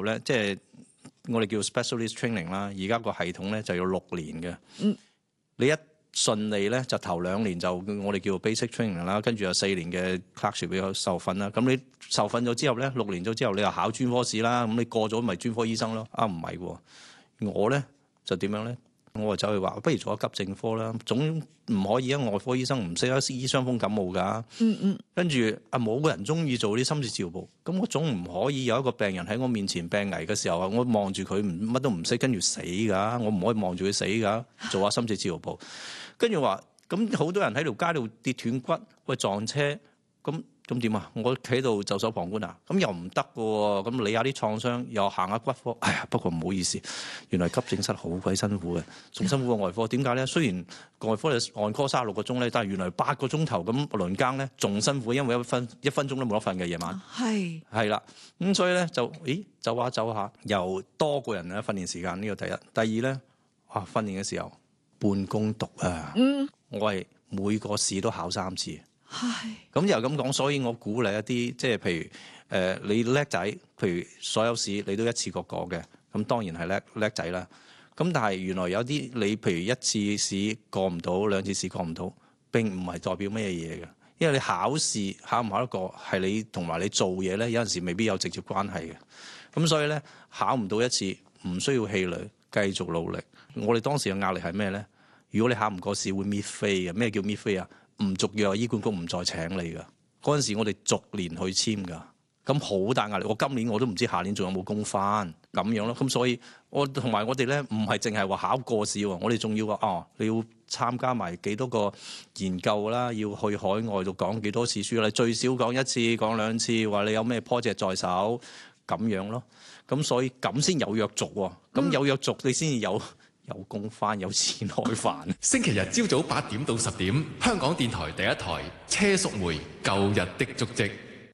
咧，即係我哋叫 specialist training 啦。而家個系統咧就要6年嘅。你一順利咧就頭2年就我哋叫 basic training 啦，跟住有4年嘅 clerkship 俾佢受訓啦。咁你受訓咗之後咧，6年咗之後你又考專科試啦。咁你過咗咪專科醫生咯？啊唔係喎，我咧就點樣咧？我就走去話，不如做下急症科啦。總唔可以啊，外科醫生唔識得醫傷風感冒㗎。跟住冇個人中意做啲深切治療部。咁我總唔可以有一個病人喺我面前病危嘅時候啊，我望住佢乜都唔識，跟住死㗎。我唔可以望住佢死㗎。做下深切治療部。跟住話，咁好多人喺條街度跌斷骨，喂撞車，咁點啊？我企喺度袖手旁觀啊？咁又唔得嘅喎。咁理下啲創傷，又行下骨科。哎呀，不過唔好意思，原來急症室好鬼辛苦嘅，仲辛苦過外科。點解咧？雖然外科你按科36個鐘咧，但係原來8個鐘頭咁輪更咧，仲辛苦，因為一分鐘都冇得瞓嘅夜晚。係啦，咁所以咧就，走下，又多個人咧訓練時間呢個第一。第二咧，訓練嘅時候半工讀啊。我係每個試都考3次。咁又咁講，所以我鼓勵一啲，即係譬如你叻仔，譬如所有試你都一次過過嘅，咁當然係叻仔啦。咁但係原來有啲你譬如1次試過唔到，2次試過唔到，並唔係代表咩嘢嘅，因為你考試考唔考得過係你同埋你做嘢咧，有陣時未必有直接關係嘅。咁所以咧，考唔到1次唔需要氣餒，繼續努力。我哋當時嘅壓力係咩咧？如果你考唔過試會搣飛嘅。咩叫搣飛啊？唔續約，醫管局唔再請你噶。嗰陣時我哋逐年去簽噶，咁好大壓力。我今年我都唔知下年仲有冇工翻咁樣咯。咁所以我同埋我哋咧唔係淨係話考過試喎，我哋仲要話你要參加埋幾多個研究啦，要去海外度講幾多次書啦，最少講1次、講2次，話你有咩 project 在手咁樣咯。咁所以咁先有約續喎。咁有約續你先至有工翻，有錢開飯。 星期日朝早8點到10點，香港電台第一台車淑梅舊日的足跡。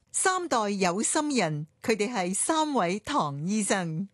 3代有心人，佢哋係3位唐醫生。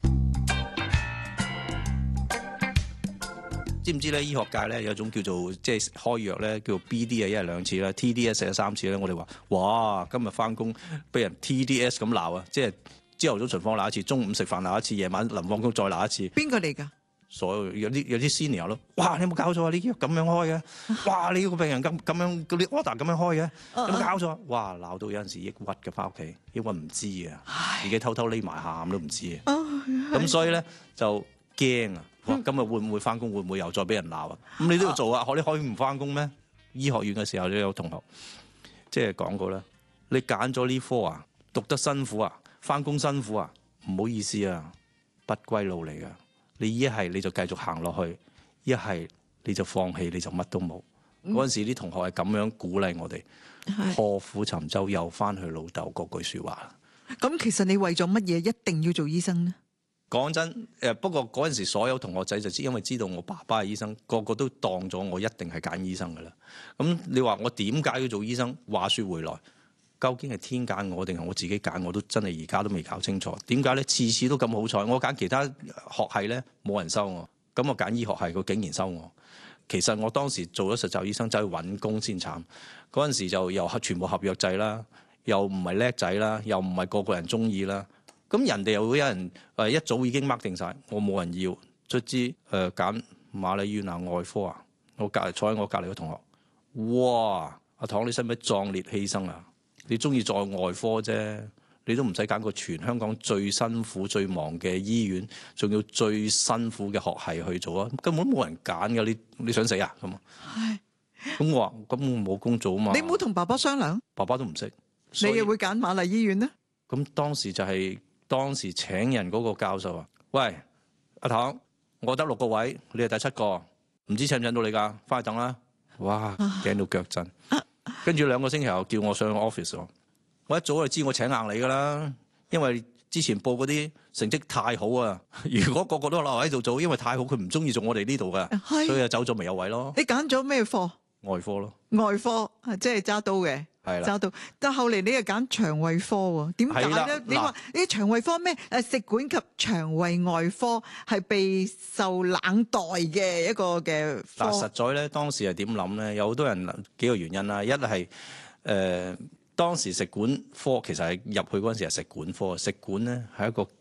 知唔知咧？醫學界咧有種叫做即係開藥咧，叫做 BD 啊，一日2次啦，TDS 食咗3次咧。我哋話哇，今日翻工俾人 TDS 咁鬧啊！即係朝頭早巡房鬧1次，中午食飯鬧1次，夜晚臨放工再鬧1次。 邊個嚟㗎？ 所有啲 senior 咯，哇！你有冇搞錯啊？呢啲藥咁樣開嘅，哇！你個病人咁樣嗰啲 order 咁樣開嘅，有冇搞錯啊？哇！鬧到有陣時抑鬱嘅，翻屋企抑鬱唔知啊，自己偷偷匿埋喊都唔知啊。咁所以咧就驚啊！哇！今日會唔會翻工？會唔會又再俾人鬧啊？咁你都要做啊！你可以唔翻工咩？醫學院嘅時候都有同學即係講過啦，你揀咗呢科啊，讀得辛苦啊，翻工辛苦啊，唔好意思啊，不歸路嚟噶。你一係你就繼續行落去，一係你就放棄，你就乜都冇。嗰陣時啲同學係咁樣鼓勵我哋，破釜沉舟又翻去老豆嗰句説話。 咁其實你為咗乜嘢一定要做醫生呢？ 講真，不過嗰陣時所有同學仔就因為知道我爸爸係醫生，個個都當咗我一定係揀醫生噶啦。咁你話我點解要做醫生？話說回來，究竟係天揀我定係我自己揀？我都真係而家都未搞清楚。點解咧？次次都咁好彩，我揀其他學系咧冇人收我，咁我揀醫學系佢竟然收我。其實我當時做咗實習醫生，走去揾工先慘。嗰陣時就又全部合約制啦，又唔係叻仔啦，又唔係個個人中意啦。咁人哋又會有人一早已經 mark 定晒，我冇人要，卒之揀瑪麗醫院啊外科啊，我坐喺我隔離嘅同學，哇！阿唐你使唔使壯烈犧牲啊？你中意在外科啫，你都唔使揀個全香港最辛苦最忙嘅醫院，仲要最辛苦嘅學系去做啊！根本冇人揀㗎，你想死啊咁啊？咁我話咁我冇工做啊嘛。 你冇同爸爸商量？ 爸爸都唔識。 你又會揀瑪麗醫院呢？ 咁當時就係當時請人嗰個教授啊，喂，阿唐，我得6個位，你係第7個，唔知請唔請到你㗎？翻去等啦。哇，驚到腳震。跟住2個星期後叫我上 office 喎，我一早就知我請硬你㗎啦，因為之前報嗰啲成績太好啊。如果個個都留喺度做，因為太好，佢唔中意做我哋呢度㗎，所以就走咗咪有位咯。 你揀咗咩科？ 外科咯。 外科即係揸刀嘅。 係啦， 揸到，但後嚟你又揀腸胃科喎？點解咧？你話你腸胃科咩？食管及腸胃外科係備受冷待嘅一個嘅科。 實在咧，當時係點諗咧？有好多人幾個原因啦。一係當時食管科其實係入去嗰陣時係食管科，食管咧係一個